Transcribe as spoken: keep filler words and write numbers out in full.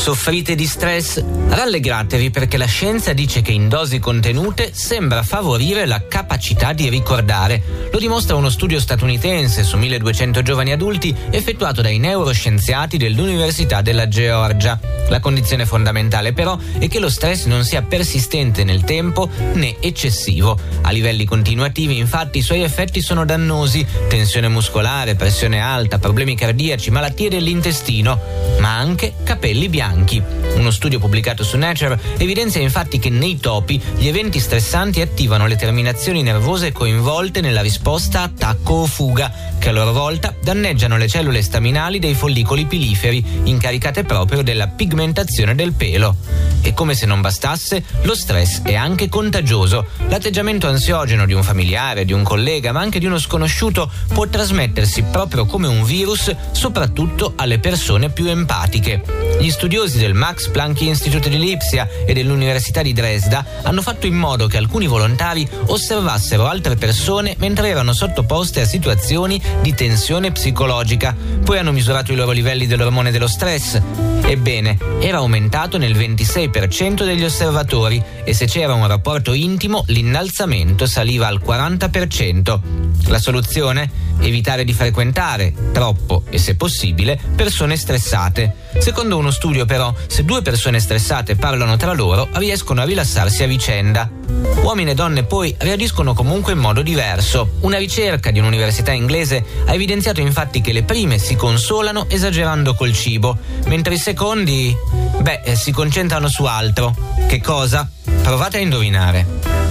Soffrite di stress? Rallegratevi, perché la scienza dice che in dosi contenute sembra favorire la capacità di ricordare. Lo dimostra uno studio statunitense su milleduecento giovani adulti effettuato dai neuroscienziati dell'Università della Georgia. La condizione fondamentale però è che lo stress non sia persistente nel tempo né eccessivo. A livelli continuativi, infatti, i suoi effetti sono dannosi: tensione muscolare, pressione alta, problemi cardiaci, malattie dell'intestino, ma anche capelli bianchi. Uno studio pubblicato su Nature evidenzia infatti che nei topi gli eventi stressanti attivano le terminazioni nervose coinvolte nella risposta attacco o fuga, che a loro volta danneggiano le cellule staminali dei follicoli piliferi, incaricate proprio della pigmentazione del pelo. E come se non bastasse, lo stress è anche contagioso. L'atteggiamento ansiogeno di un familiare, di un collega, ma anche di uno sconosciuto può trasmettersi proprio come un virus, soprattutto alle persone più empatiche. Gli studiosi del Max Planck Institute di Lipsia e dell'Università di Dresda hanno fatto in modo che alcuni volontari osservassero altre persone mentre erano sottoposte a situazioni di tensione psicologica. Poi hanno misurato i loro livelli dell'ormone dello stress. Ebbene, era aumentato nel ventisei per cento degli osservatori, e se c'era un rapporto intimo, l'innalzamento saliva al quaranta per cento. La soluzione? Evitare di frequentare troppo e, se possibile, persone stressate. Secondo uno studio, però, se due persone stressate parlano tra loro, riescono a rilassarsi a vicenda. Uomini e donne poi reagiscono comunque in modo diverso. Una ricerca di un'università inglese ha evidenziato infatti che le prime si consolano esagerando col cibo, mentre i secondi, beh, si concentrano su altro. Che cosa? Provate a indovinare.